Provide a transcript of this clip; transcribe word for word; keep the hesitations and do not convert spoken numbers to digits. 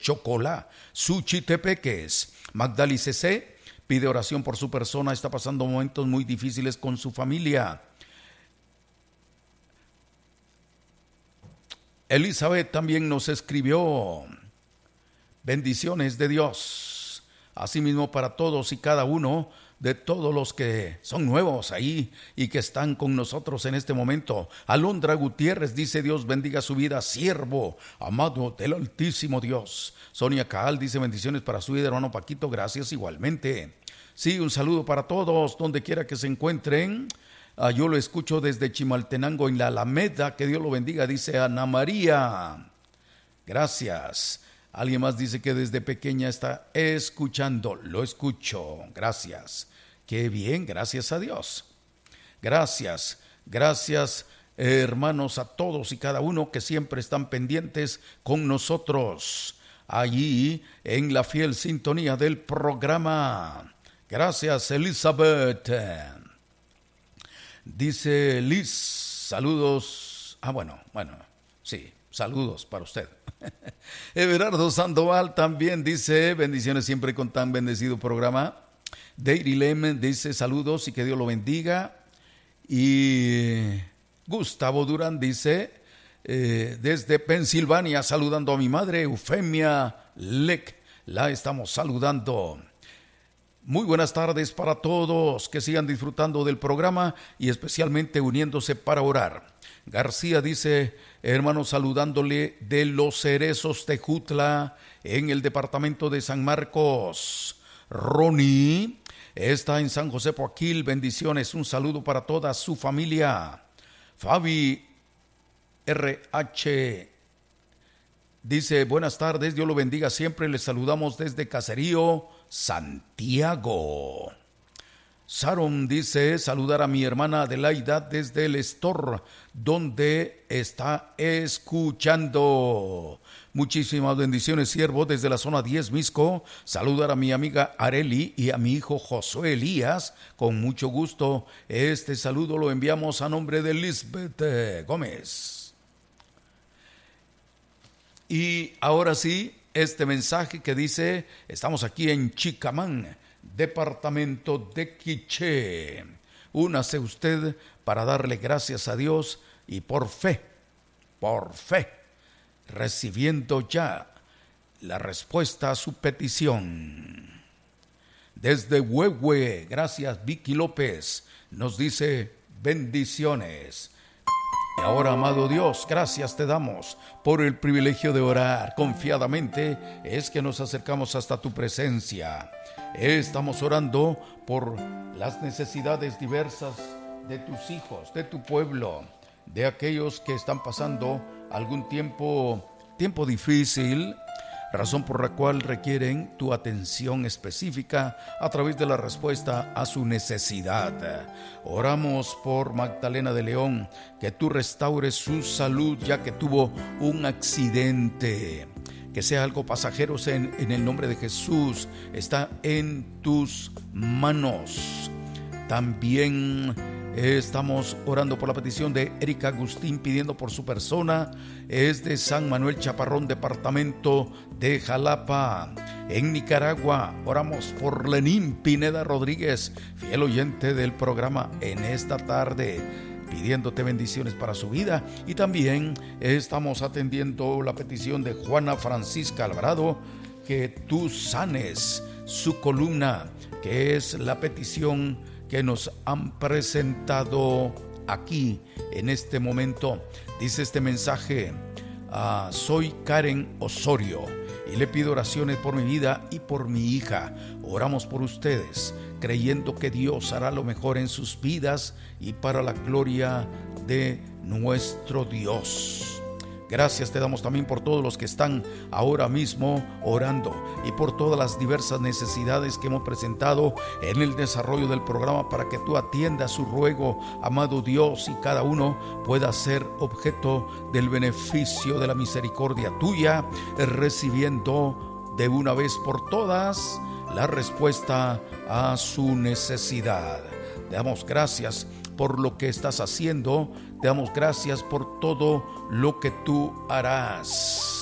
Chocolá, Suchitepeques. Magdali C C pide oración por su persona, está pasando momentos muy difíciles con su familia. Elizabeth también nos escribió: bendiciones de Dios, asimismo para todos y cada uno de todos los que son nuevos ahí y que están con nosotros en este momento. Alondra Gutiérrez dice: Dios bendiga su vida, siervo amado del Altísimo Dios. Sonia Caal dice: bendiciones para su vida, hermano Paquito, gracias igualmente. Sí, un saludo para todos, donde quiera que se encuentren. Ah, yo lo escucho desde Chimaltenango, en la Alameda, que Dios lo bendiga, dice Ana María. Gracias. Alguien más dice que desde pequeña está escuchando. Lo escucho. Gracias. Qué bien, gracias a Dios. Gracias, gracias hermanos a todos y cada uno que siempre están pendientes con nosotros allí en la fiel sintonía del programa. Gracias, Elizabeth. Dice Liz, saludos. Ah, bueno, bueno, sí, saludos para usted. Everardo Sandoval también dice: bendiciones siempre con tan bendecido programa. Deiri Lem dice: saludos y que Dios lo bendiga. Y Gustavo Durán dice: eh, desde Pensilvania, saludando a mi madre Eufemia Lec, la estamos saludando. Muy buenas tardes para todos, que sigan disfrutando del programa y especialmente uniéndose para orar. García dice: hermanos, saludándole de Los Cerezos, Tejutla, en el departamento de San Marcos. Ronnie está en San José Poaquil, bendiciones, un saludo para toda su familia. Fabi R H dice: buenas tardes, Dios lo bendiga siempre, les saludamos desde Caserío, Santiago. Sharon dice: saludar a mi hermana Adelaida desde el Store, donde está escuchando. Muchísimas bendiciones, siervo, desde la zona diez, Misco. Saludar a mi amiga Areli y a mi hijo Josué Elías, con mucho gusto. Este saludo lo enviamos a nombre de Lisbeth Gómez. Y ahora sí, este mensaje que dice: estamos aquí en Chicamán, departamento de Quiché. Únase usted para darle gracias a Dios y por fe, por fe, recibiendo ya la respuesta a su petición. Desde Huehue, gracias Vicky López, nos dice: bendiciones. Y ahora, amado Dios, gracias te damos por el privilegio de orar confiadamente. Es que nos acercamos hasta tu presencia. Estamos orando por las necesidades diversas de tus hijos, de tu pueblo, de aquellos que están pasando algún tiempo, tiempo difícil, razón por la cual requieren tu atención específica a través de la respuesta a su necesidad. Oramos por Magdalena de León, que tú restaures su salud ya que tuvo un accidente. Que sea algo pasajero en, en el nombre de Jesús, está en tus manos. También eh, estamos orando por la petición de Erika Agustín, pidiendo por su persona. Es de San Manuel Chaparrón, departamento de Jalapa, en Nicaragua. Oramos por Lenín Pineda Rodríguez, fiel oyente del programa en esta tarde, pidiéndote bendiciones para su vida. Y también estamos atendiendo la petición de Juana Francisca Alvarado, que tú sanes su columna, que es la petición que nos han presentado aquí en este momento. Dice este mensaje: ah, soy Karen Osorio y le pido oraciones por mi vida y por mi hija. Oramos por ustedes, creyendo que Dios hará lo mejor en sus vidas y para la gloria de nuestro Dios. Gracias te damos también por todos los que están ahora mismo orando y por todas las diversas necesidades que hemos presentado en el desarrollo del programa, para que tú atiendas su ruego, amado Dios, y cada uno pueda ser objeto del beneficio de la misericordia tuya, recibiendo de una vez por todas la respuesta a su necesidad. Te damos gracias por lo que estás haciendo, te damos gracias por todo lo que tú harás.